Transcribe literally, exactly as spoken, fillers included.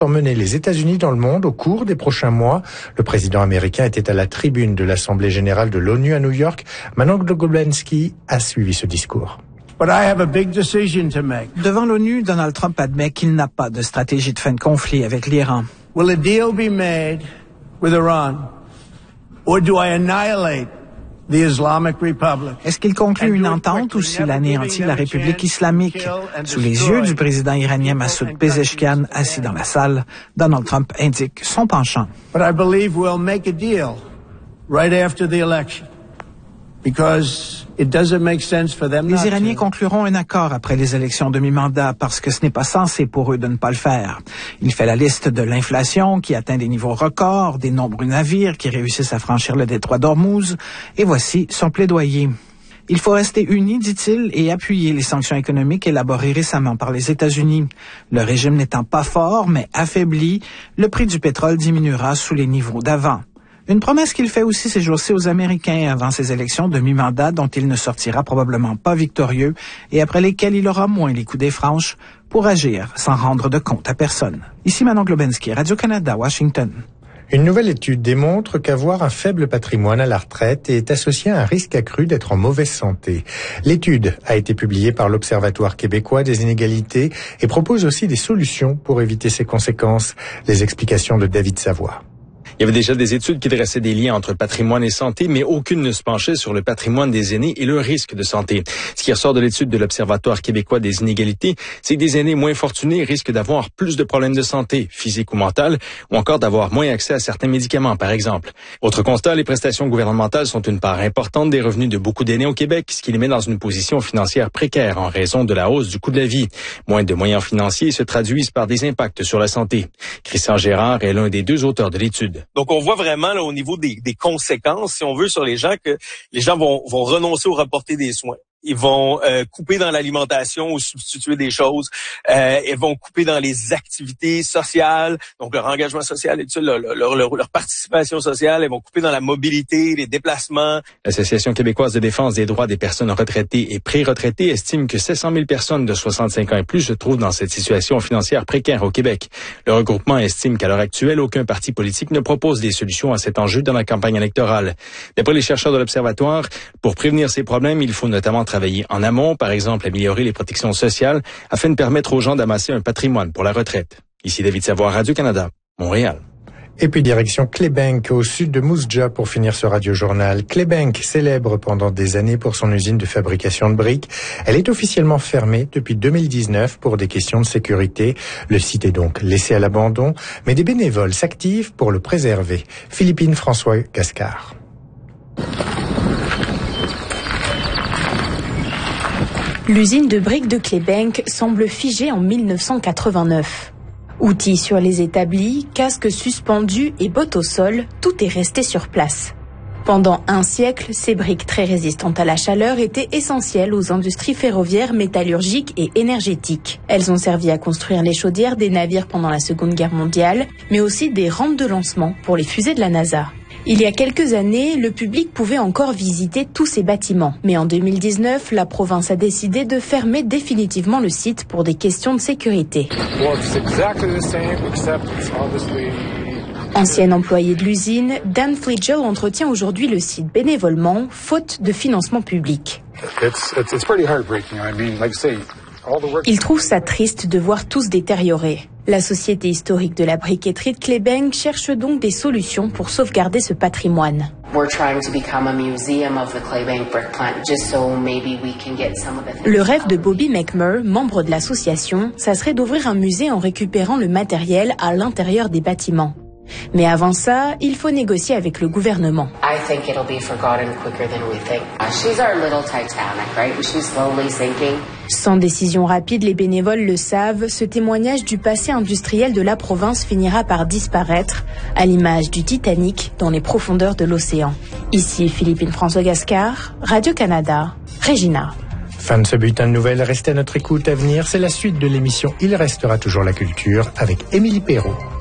emmener les États-Unis dans le monde au cours des prochains mois. Le président américain était à la tribune de l'Assemblée générale de l'ONU à New York. Manon Globensky a suivi ce discours. But I have a big decision to make. Devant l'ONU, Donald Trump admet qu'il n'a pas de stratégie de fin de conflit avec l'Iran. Will a deal be made with Iran, or do I annihilate the Islamic Republic? Est-ce qu'il conclut une entente ou s'il anéantit la République islamique? Sous les yeux du président iranien Massoud Pezeshkian, assis dans la salle, Donald Trump indique son penchant. But I believe we'll make a deal right after the election. Because it doesn't make sense for them not to. Les Iraniens concluront un accord après les élections de mi-mandat parce que ce n'est pas censé pour eux de ne pas le faire. Il fait la liste de l'inflation qui atteint des niveaux records, des nombreux navires qui réussissent à franchir le détroit d'Ormuz, et voici son plaidoyer. Il faut rester unis, dit-il, et appuyer les sanctions économiques élaborées récemment par les États-Unis. Le régime n'étant pas fort, mais affaibli, le prix du pétrole diminuera sous les niveaux d'avant. Une promesse qu'il fait aussi ces jours-ci aux Américains avant ces élections de mi-mandat dont il ne sortira probablement pas victorieux et après lesquelles il aura moins les coups des franches pour agir sans rendre de compte à personne. Ici Manon Globensky, Radio-Canada, Washington. Une nouvelle étude démontre qu'avoir un faible patrimoine à la retraite est associé à un risque accru d'être en mauvaise santé. L'étude a été publiée par l'Observatoire québécois des inégalités et propose aussi des solutions pour éviter ces conséquences. Les explications de David Savoie. Il y avait déjà des études qui dressaient des liens entre patrimoine et santé, mais aucune ne se penchait sur le patrimoine des aînés et le risque de santé. Ce qui ressort de l'étude de l'Observatoire québécois des inégalités, c'est que des aînés moins fortunés risquent d'avoir plus de problèmes de santé, physiques ou mentales, ou encore d'avoir moins accès à certains médicaments, par exemple. Autre constat, les prestations gouvernementales sont une part importante des revenus de beaucoup d'aînés au Québec, ce qui les met dans une position financière précaire en raison de la hausse du coût de la vie. Moins de moyens financiers se traduisent par des impacts sur la santé. Christian Gérard est l'un des deux auteurs de l'étude. Donc, on voit vraiment là, au niveau des, des conséquences, si on veut, sur les gens, que les gens vont, vont renoncer ou reporter des soins. Ils vont euh, couper dans l'alimentation ou substituer des choses. Euh, ils vont couper dans les activités sociales, donc leur engagement social et tout ça, leur, leur, leur, leur participation sociale. Ils vont couper dans la mobilité, les déplacements. L'Association québécoise de défense des droits des personnes retraitées et pré-retraitées estime que sept cent mille personnes de soixante-cinq ans et plus se trouvent dans cette situation financière précaire au Québec. Le regroupement estime qu'à l'heure actuelle, aucun parti politique ne propose des solutions à cet enjeu dans la campagne électorale. D'après les chercheurs de l'Observatoire, pour prévenir ces problèmes, il faut notamment travailler en amont, par exemple améliorer les protections sociales, afin de permettre aux gens d'amasser un patrimoine pour la retraite. Ici David Savoie, Radio-Canada, Montréal. Et puis direction Claybank, au sud de Moose Jaw, pour finir ce radiojournal. Claybank, célèbre pendant des années pour son usine de fabrication de briques. Elle est officiellement fermée depuis deux mille dix-neuf pour des questions de sécurité. Le site est donc laissé à l'abandon, mais des bénévoles s'activent pour le préserver. Philippine François Gascard. L'usine de briques de Claybank semble figée en mille neuf cent quatre-vingt-neuf. Outils sur les établis, casques suspendus et bottes au sol, tout est resté sur place. Pendant un siècle, ces briques très résistantes à la chaleur étaient essentielles aux industries ferroviaires, métallurgiques et énergétiques. Elles ont servi à construire les chaudières des navires pendant la Seconde Guerre mondiale, mais aussi des rampes de lancement pour les fusées de la NASA. Il y a quelques années, le public pouvait encore visiter tous ces bâtiments. Mais en deux mille dix-neuf, la province a décidé de fermer définitivement le site pour des questions de sécurité. Ancien employé de l'usine, Dan Fleetgel entretient aujourd'hui le site bénévolement, faute de financement public. Il trouve ça triste de voir tout se détériorer. La Société historique de la briqueterie de Claybank cherche donc des solutions pour sauvegarder ce patrimoine. Le rêve de Bobby McMurray, membre de l'association, ça serait d'ouvrir un musée en récupérant le matériel à l'intérieur des bâtiments. Mais avant ça, il faut négocier avec le gouvernement. Sans décision rapide, les bénévoles le savent, ce témoignage du passé industriel de la province finira par disparaître, à l'image du Titanic dans les profondeurs de l'océan. Ici Philippine François Gascard, Radio-Canada, Regina. Fin de ce bulletin de nouvelles, restez à notre écoute. À venir, c'est la suite de l'émission Il restera toujours la culture avec Émilie Perrault.